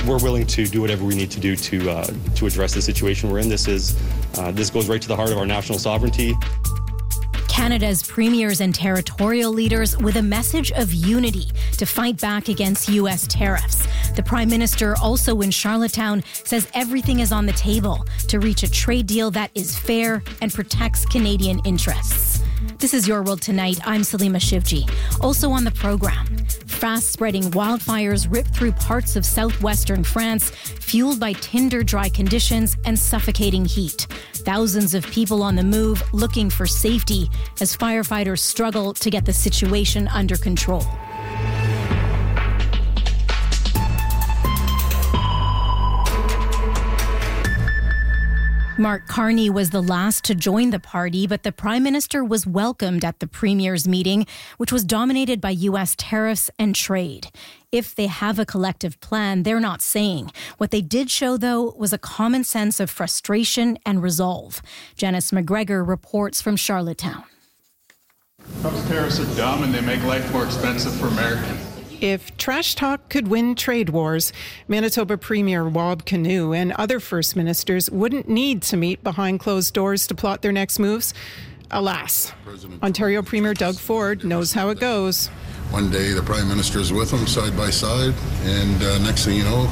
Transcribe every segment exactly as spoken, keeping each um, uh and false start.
We're willing to do whatever we need to do to uh, to address the situation we're in. This is uh, this goes right to the heart of our national sovereignty. Canada's premiers and territorial leaders with a message of unity to fight back against U S tariffs. The Prime Minister, also in Charlottetown, says everything is on the table to reach a trade deal that is fair and protects Canadian interests. This is Your World Tonight. I'm Salima Shivji. Also on the program, fast-spreading wildfires rip through parts of southwestern France, fueled by tinder-dry conditions and suffocating heat. Thousands of people on the move looking for safety as firefighters struggle to get the situation under control. Mark Carney was the last to join the party, but the Prime Minister was welcomed at the Premier's meeting, which was dominated by U S tariffs and trade. If they have a collective plan, they're not saying. What they did show, though, was a common sense of frustration and resolve. Janice McGregor reports from Charlottetown. Trump's tariffs are dumb and they make life more expensive for Americans. If trash talk could win trade wars, Manitoba Premier Rob Canoe and other First Ministers wouldn't need to meet behind closed doors to plot their next moves. Alas, Ontario Premier Doug Ford knows how it goes. One day the Prime Minister is with him side by side, and uh, next thing you know,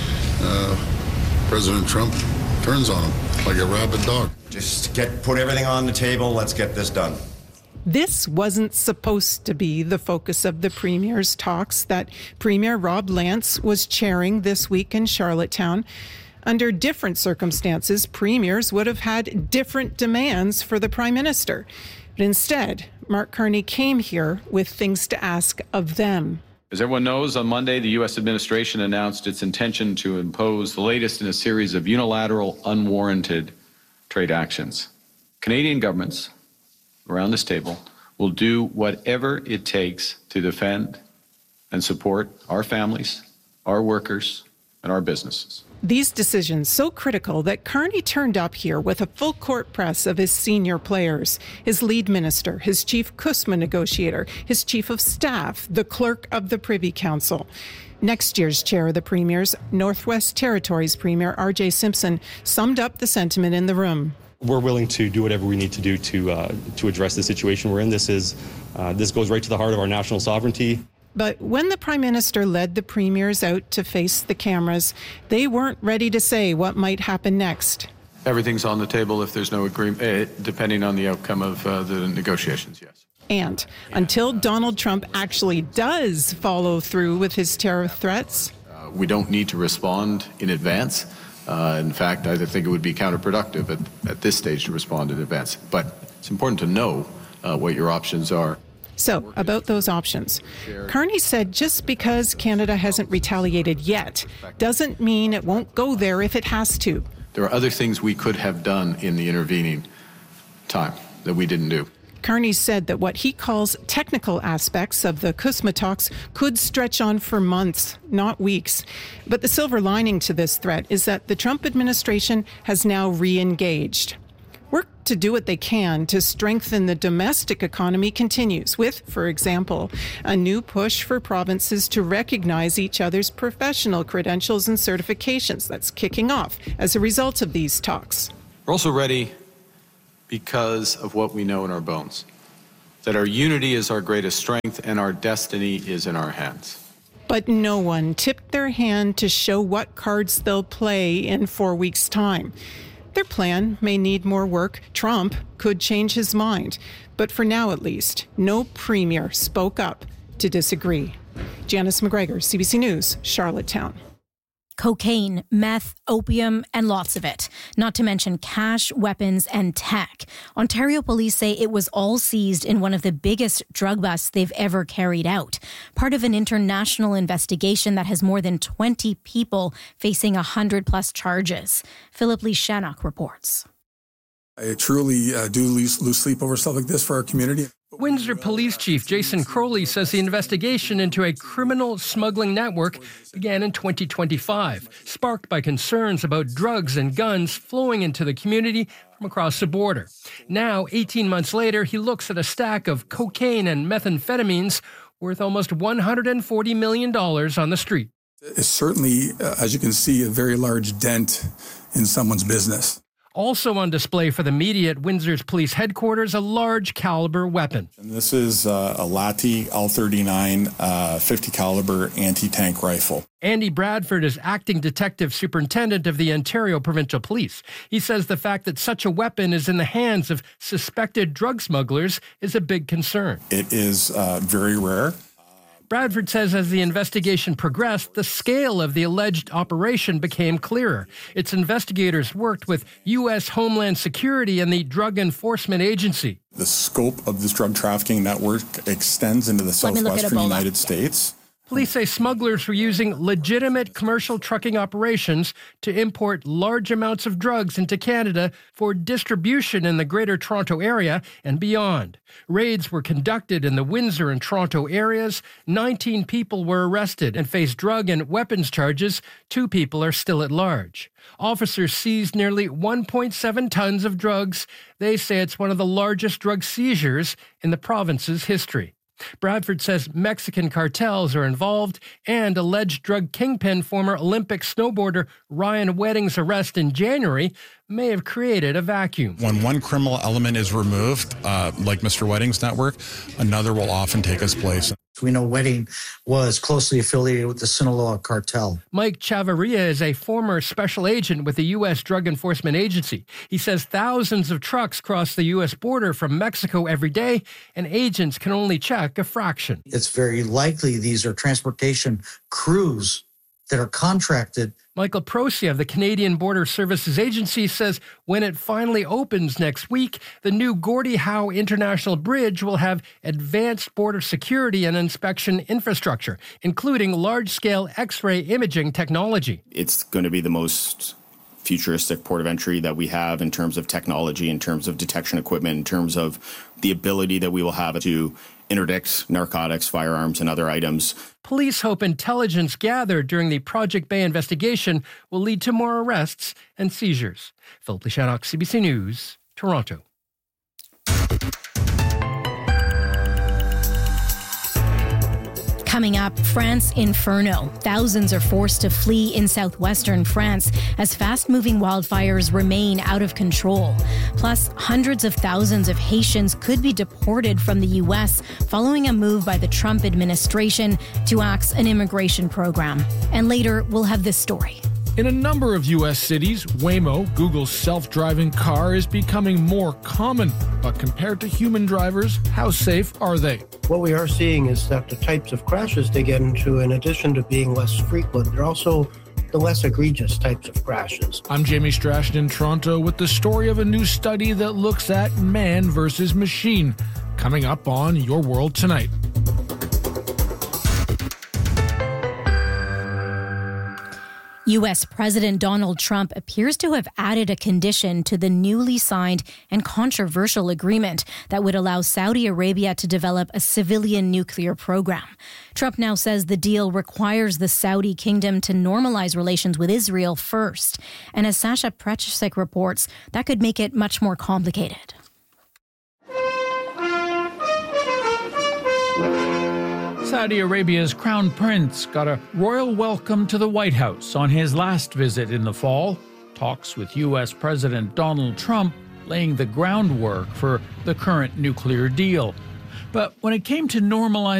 uh, President Trump turns on him like a rabid dog. Just get put everything on the table. Let's get this done. This wasn't supposed to be the focus of the Premier's talks that Premier Rob Lance was chairing this week in Charlottetown. Under different circumstances, premiers would have had different demands for the Prime Minister. But instead, Mark Carney came here with things to ask of them. As everyone knows, on Monday, the U S administration announced its intention to impose the latest in a series of unilateral, unwarranted trade actions. Canadian governments around this table will do whatever it takes to defend and support our families, our workers, and our businesses. These decisions so critical that Carney turned up here with a full court press of his senior players, his lead minister, his chief C U S M A negotiator, his chief of staff, the clerk of the Privy Council. Next year's chair of the Premiers, Northwest Territories Premier R J Simpson, summed up the sentiment in the room. We're willing to do whatever we need to do to uh, to address the situation we're in. This is uh, this goes right to the heart of our national sovereignty. But when the Prime Minister led the premiers out to face the cameras, they weren't ready to say what might happen next. Everything's on the table if there's no agreement, eh, depending on the outcome of uh, the negotiations, yes. And until Donald Trump actually does follow through with his tariff threats, uh, we don't need to respond in advance. Uh, in fact, I think it would be counterproductive at, at this stage to respond in advance. But it's important to know uh, what your options are. So, about those options, Carney said just because Canada hasn't retaliated yet doesn't mean it won't go there if it has to. There are other things we could have done in the intervening time that we didn't do. Carney said that what he calls technical aspects of the C U S M A talks could stretch on for months, not weeks. But the silver lining to this threat is that the Trump administration has now re-engaged. Work to do what they can to strengthen the domestic economy continues with, for example, a new push for provinces to recognize each other's professional credentials and certifications that's kicking off as a result of these talks. We're also ready because of what we know in our bones, that our unity is our greatest strength and our destiny is in our hands. But no one tipped their hand to show what cards they'll play in four weeks' time. Their plan may need more work. Trump could change his mind. But for now, at least, no premier spoke up to disagree. Janice McGregor, C B C News, Charlottetown. Cocaine, meth, opium, and lots of it. Not to mention cash, weapons, and tech. Ontario police say it was all seized in one of the biggest drug busts they've ever carried out. Part of an international investigation that has more than twenty people facing one hundred plus charges. Philip Lee Shannock reports. I truly uh, do lose, lose sleep over stuff like this for our community. Windsor Police Chief Jason Crowley says the investigation into a criminal smuggling network began in twenty twenty-five, sparked by concerns about drugs and guns flowing into the community from across the border. Now, eighteen months later, he looks at a stack of cocaine and methamphetamines worth almost one hundred forty million dollars on the street. It's certainly, uh, as you can see, a very large dent in someone's business. Also on display for the media at Windsor's police headquarters, a large caliber weapon. And this is uh, a Lati L thirty-nine uh, fifty caliber anti-tank rifle. Andy Bradford is acting detective superintendent of the Ontario Provincial Police. He says the fact that such a weapon is in the hands of suspected drug smugglers is a big concern. It is uh, very rare. Bradford says as the investigation progressed, the scale of the alleged operation became clearer. Its investigators worked with U S Homeland Security and the Drug Enforcement Agency. The scope of this drug trafficking network extends into the southwestern United States. Police say smugglers were using legitimate commercial trucking operations to import large amounts of drugs into Canada for distribution in the Greater Toronto Area and beyond. Raids were conducted in the Windsor and Toronto areas. nineteen people were arrested and faced drug and weapons charges. Two people are still at large. Officers seized nearly one point seven tons of drugs. They say it's one of the largest drug seizures in the province's history. Bradford says Mexican cartels are involved, and alleged drug kingpin former Olympic snowboarder Ryan Wedding's arrest in January may have created a vacuum. When one criminal element is removed, uh, like Mister Wedding's network, another will often take its place. We know Wedding was closely affiliated with the Sinaloa cartel. Mike Chavarria is a former special agent with the U S Drug Enforcement Agency. He says thousands of trucks cross the U S border from Mexico every day, and agents can only check a fraction. It's very likely these are transportation crews that are contracted. Michael Procia of the Canadian Border Services Agency says when it finally opens next week, the new Gordie Howe International Bridge will have advanced border security and inspection infrastructure, including large-scale X-ray imaging technology. It's going to be the most futuristic port of entry that we have in terms of technology, in terms of detection equipment, in terms of the ability that we will have to interdict narcotics, firearms, and other items. Police hope intelligence gathered during the Project Bay investigation will lead to more arrests and seizures. Philip Lishanok, C B C News, Toronto. Coming up, France Inferno. Thousands are forced to flee in southwestern France as fast-moving wildfires remain out of control. Plus, hundreds of thousands of Haitians could be deported from the U S following a move by the Trump administration to axe an immigration program. And later, we'll have this story. In a number of U S cities, Waymo, Google's self-driving car, is becoming more common. But compared to human drivers, how safe are they? What we are seeing is that the types of crashes they get into, in addition to being less frequent, they're also the less egregious types of crashes. I'm Jamie Strachan in Toronto with the story of a new study that looks at man versus machine. Coming up on Your World Tonight. U S President Donald Trump appears to have added a condition to the newly signed and controversial agreement that would allow Saudi Arabia to develop a civilian nuclear program. Trump now says the deal requires the Saudi kingdom to normalize relations with Israel first. And as Sasha Prechesek reports, that could make it much more complicated. Saudi Arabia's Crown Prince got a royal welcome to the White House on his last visit in the fall. Talks with U S President Donald Trump laying the groundwork for the current nuclear deal. But when it came to normalizing